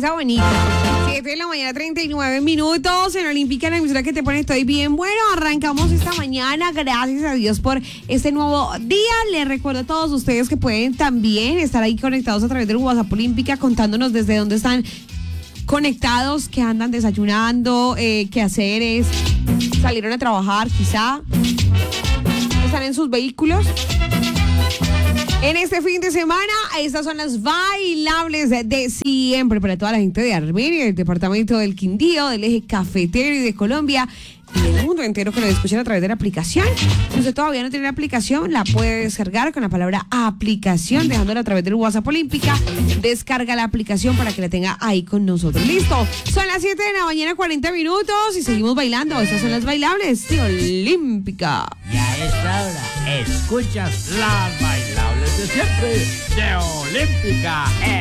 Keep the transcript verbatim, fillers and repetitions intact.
Comienza bonito. siete de la mañana, treinta y nueve minutos. En Olímpica, la emisora que te pone estoy bien. Bueno, arrancamos esta mañana. Gracias a Dios por este nuevo día. Les recuerdo a todos ustedes que pueden también estar ahí conectados a través del WhatsApp Olímpica, contándonos desde dónde están conectados, que andan desayunando, eh, qué haceres, salieron a trabajar quizá, están en sus vehículos. En este fin de semana, estas son las bailables de siempre para toda la gente de Armenia, del departamento del Quindío, del eje cafetero y de Colombia y del mundo entero que lo escuchan a través de la aplicación. Si usted todavía no tiene la aplicación, la puede descargar con la palabra aplicación, dejándola a través del WhatsApp Olímpica. Descarga la aplicación para que la tenga ahí con nosotros. Listo, son las siete de la mañana, cuarenta minutos y seguimos bailando. Estas son las bailables de Olímpica. Y a esta hora escuchas las bailables de siempre de Olímpica.